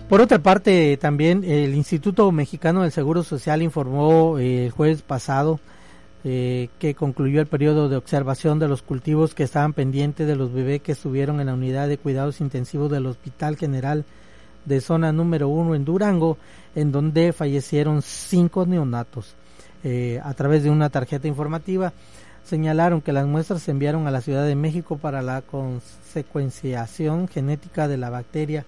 Por otra parte, también el Instituto Mexicano del Seguro Social informó el jueves pasado que concluyó el periodo de observación de los cultivos que estaban pendientes de los bebés que estuvieron en la unidad de cuidados intensivos del Hospital General de Zona número 1 en Durango, en donde fallecieron 5 neonatos. A través de una tarjeta informativa señalaron que las muestras se enviaron a la Ciudad de México para la secuenciación genética de la bacteria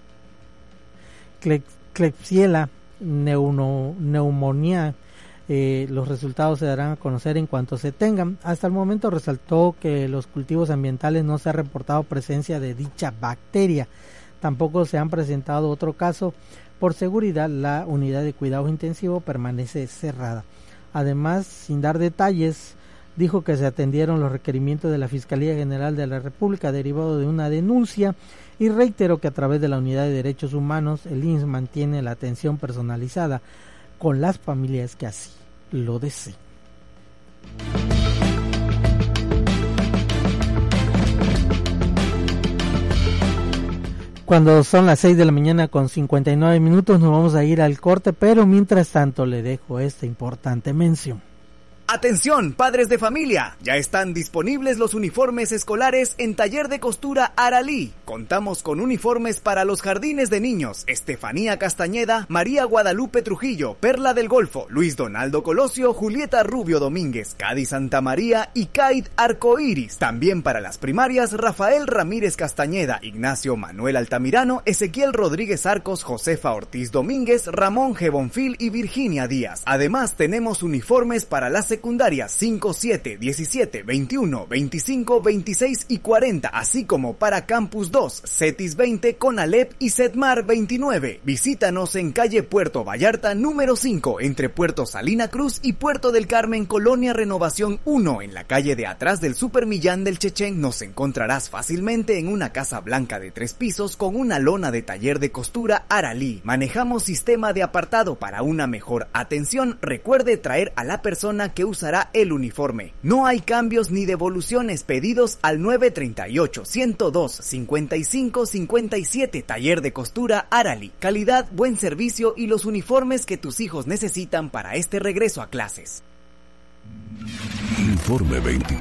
Klebsiella pneumoniae. Los resultados se darán a conocer en cuanto se tengan. Hasta el momento resaltó que los cultivos ambientales no se ha reportado presencia de dicha bacteria. Tampoco se han presentado otro caso. Por seguridad, la unidad de cuidado intensivo permanece cerrada. Además, sin dar detalles, dijo que se atendieron los requerimientos de la Fiscalía General de la República derivado de una denuncia y reiteró que a través de la Unidad de Derechos Humanos el IMSS mantiene la atención personalizada con las familias que así lo deseen. Cuando son las 6 de la mañana con 59 minutos nos vamos a ir al corte, pero mientras tanto le dejo esta importante mención. Atención, padres de familia, ya están disponibles los uniformes escolares en Taller de Costura Aralí. Contamos con uniformes para los jardines de niños Estefanía Castañeda, María Guadalupe Trujillo, Perla del Golfo, Luis Donaldo Colosio, Julieta Rubio Domínguez, Cádiz Santa María y Kate Arcoiris. También para las primarias Rafael Ramírez Castañeda, Ignacio Manuel Altamirano, Ezequiel Rodríguez Arcos, Josefa Ortiz Domínguez, Ramón G. Bonfil y Virginia Díaz. Además tenemos uniformes para las secundarias 5, 7, 17, 21, 25, 26 y 40, así como para Campus 2, CETIS 20, CONALEP y CETMAR 29. Visítanos en calle Puerto Vallarta número 5, entre Puerto Salina Cruz y Puerto del Carmen, Colonia Renovación 1, en la calle de atrás del Supermillán del Chechén. Nos encontrarás fácilmente en una casa blanca de 3 pisos con una lona de Taller de Costura Aralí. Manejamos sistema de apartado para una mejor atención. Recuerde traer a la persona que usará el uniforme. No hay cambios ni devoluciones. Pedidos al 938-102-55-57. Taller de Costura Aralí. Calidad, buen servicio y los uniformes que tus hijos necesitan para este regreso a clases. Informe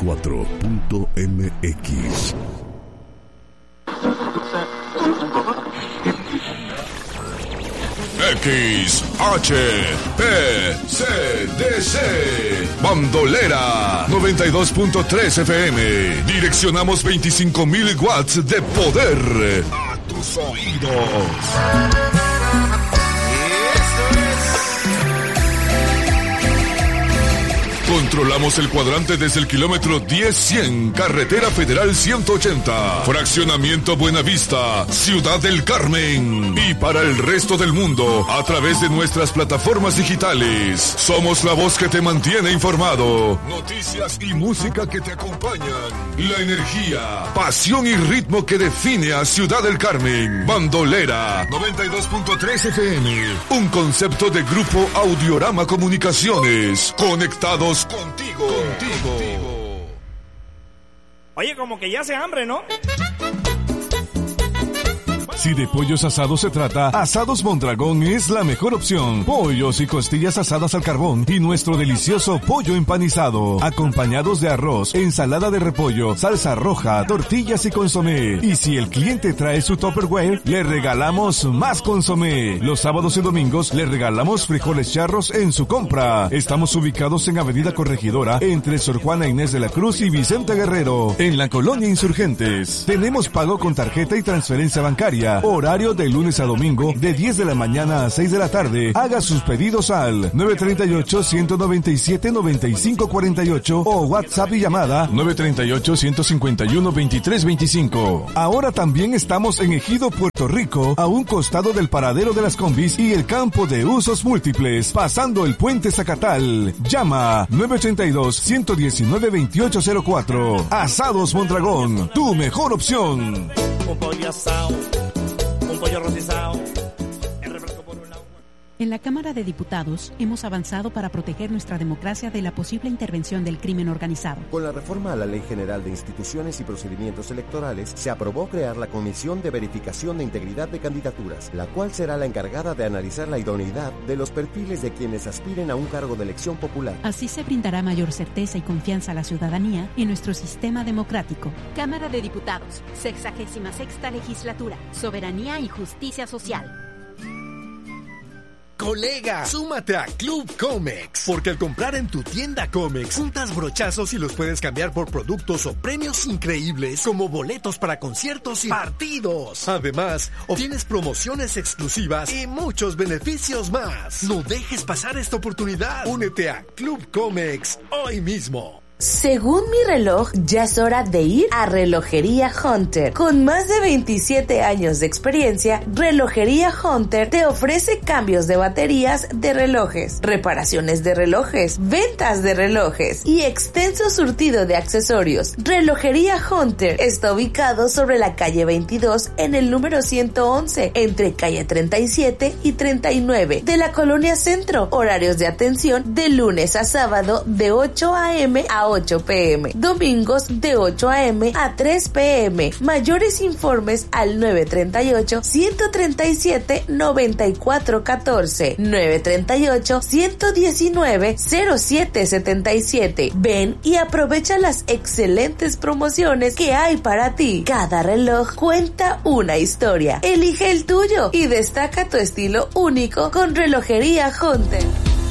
24.mx. XHPCDC Bandolera 92.3 FM. Direccionamos 25,000 watts de poder a tus oídos. Controlamos el cuadrante desde el kilómetro 10-100, Carretera Federal 180, Fraccionamiento Buenavista, Ciudad del Carmen. Y para el resto del mundo, a través de nuestras plataformas digitales. Somos la voz que te mantiene informado. Noticias y música que te acompañan. La energía, pasión y ritmo que define a Ciudad del Carmen. Bandolera 92.3 FM. Un concepto de Grupo Audiorama Comunicaciones. Conectados contigo. Oye, como que ya hace hambre, ¿no? Si de pollos asados se trata, Asados Mondragón es la mejor opción. Pollos y costillas asadas al carbón y nuestro delicioso pollo empanizado, acompañados de arroz, ensalada de repollo, salsa roja, tortillas y consomé. Y si el cliente trae su Tupperware, le regalamos más consomé. Los sábados y domingos le regalamos frijoles charros en su compra. Estamos ubicados en Avenida Corregidora, entre Sor Juana Inés de la Cruz y Vicente Guerrero, en la Colonia Insurgentes. Tenemos pago con tarjeta y transferencia bancaria. Horario de lunes a domingo de 10 de la mañana a 6 de la tarde. Haga sus pedidos al 938-197-9548 o WhatsApp y llamada 938-151-2325. Ahora también estamos en Ejido, Puerto Rico, a un costado del paradero de las combis y el campo de usos múltiples, pasando el puente Zacatal. Llama 982-119-2804. Asados Mondragón, tu mejor opción. Un pollo asado, un pollo rostizado, el refresco por un lado. En la Cámara de Diputados hemos avanzado para proteger nuestra democracia de la posible intervención del crimen organizado. Con la reforma a la Ley General de Instituciones y Procedimientos Electorales, se aprobó crear la Comisión de Verificación de Integridad de Candidaturas, la cual será la encargada de analizar la idoneidad de los perfiles de quienes aspiren a un cargo de elección popular. Así se brindará mayor certeza y confianza a la ciudadanía en nuestro sistema democrático. Cámara de Diputados, 66ª Legislatura, Soberanía y Justicia Social. Colega, súmate a Club Comex, porque al comprar en tu tienda Comex, juntas brochazos y los puedes cambiar por productos o premios increíbles como boletos para conciertos y partidos. Además, obtienes promociones exclusivas y muchos beneficios más. No dejes pasar esta oportunidad. Únete a Club Comex hoy mismo. Según mi reloj, ya es hora de ir a Relojería Hunter. Con más de 27 años de experiencia, Relojería Hunter te ofrece cambios de baterías de relojes, reparaciones de relojes, ventas de relojes y extenso surtido de accesorios. Relojería Hunter está ubicado sobre la calle 22 en el número 111, entre calle 37 y 39 de la Colonia Centro. Horarios de atención de lunes a sábado de 8 a.m. a 8 p.m. Domingos de 8 a.m. a 3 p.m. Mayores informes al 938-137-9414. 938-119-0777. Ven y aprovecha las excelentes promociones que hay para ti. Cada reloj cuenta una historia. Elige el tuyo y destaca tu estilo único con Relojería Hunter.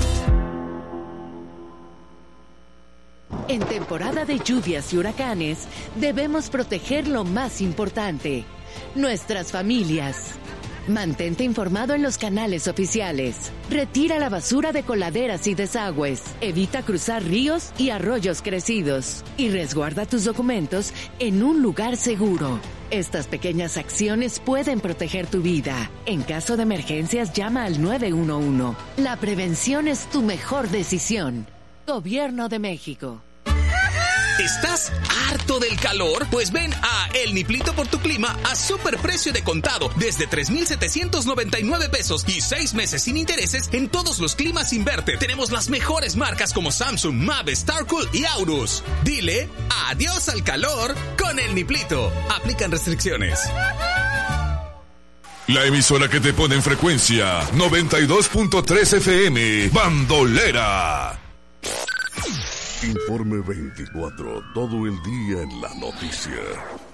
En temporada de lluvias y huracanes, debemos proteger lo más importante, nuestras familias. Mantente informado en los canales oficiales. Retira la basura de coladeras y desagües. Evita cruzar ríos y arroyos crecidos. Y resguarda tus documentos en un lugar seguro. Estas pequeñas acciones pueden proteger tu vida. En caso de emergencias, llama al 911. La prevención es tu mejor decisión. Gobierno de México. ¿Estás harto del calor? Pues ven a El Niplito por tu clima a superprecio de contado desde 3,799 pesos y 6 meses sin intereses en todos los climas Inverter. Tenemos las mejores marcas como Samsung, Mave, Starcool y Aurus. Dile adiós al calor con El Niplito. Aplican restricciones. La emisora que te pone en frecuencia 92.3 FM, Bandolera. Informe 24, todo el día en la noticia.